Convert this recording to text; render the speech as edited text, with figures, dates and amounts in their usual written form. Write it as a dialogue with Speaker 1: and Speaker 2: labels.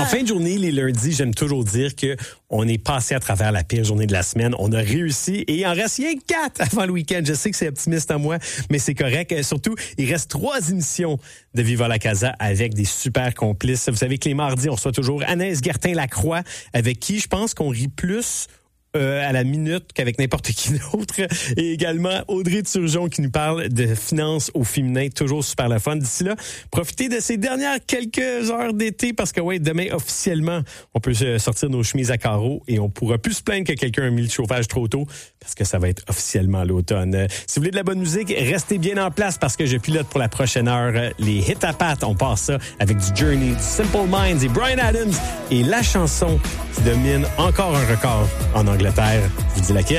Speaker 1: En fin de journée, les lundis, j'aime toujours dire que on est passé à travers la pire journée de la semaine. On a réussi et il en reste rien que 4 avant le week-end. Je sais que c'est optimiste à moi, mais c'est correct. Surtout, il reste 3 émissions de Viva la Casa avec des super complices. Vous savez que les mardis, on reçoit toujours Anaïs Gertin-Lacroix, avec qui je pense qu'on rit plus à la minute qu'avec n'importe qui d'autre. Et également Audrey Turgeon qui nous parle de finances au féminin. Toujours super le fun. D'ici là, profitez de ces dernières quelques heures d'été parce que demain, officiellement, on peut sortir nos chemises à carreaux et on pourra plus se plaindre que quelqu'un a mis le chauffage trop tôt parce que ça va être officiellement l'automne. Si vous voulez de la bonne musique, restez bien en place parce que je pilote pour la prochaine heure les hits à pattes. On passe ça avec du Journey, du Simple Minds et Bryan Adams et la chanson qui domine encore un record en Angleterre. Je vous dis laquelle.